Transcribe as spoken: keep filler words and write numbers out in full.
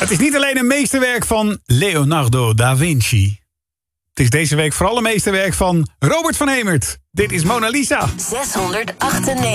Het is niet alleen een meesterwerk van Leonardo da Vinci. Het is deze week vooral een meesterwerk van Robert van Hemert. Dit is Mona Lisa. zeshonderdachtennegentig.